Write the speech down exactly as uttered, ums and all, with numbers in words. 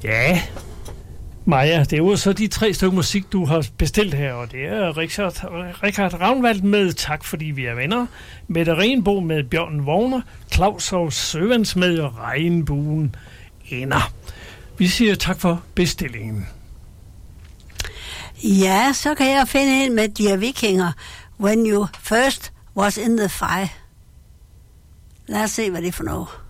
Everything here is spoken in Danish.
Ja, Maja, det er jo så de tre stykker musik, du har bestilt her, og det er Richard, Richard Ravnvald med Tak, fordi vi er venner, Mette Renbo med Bjørn Vogner, Claus og Søvans med Regnbuen ender. Vi siger tak for bestillingen. Ja, så kan jeg finde en med De Vikinger, When You First Was in the Fire. Lad os se, hvad det er for noget.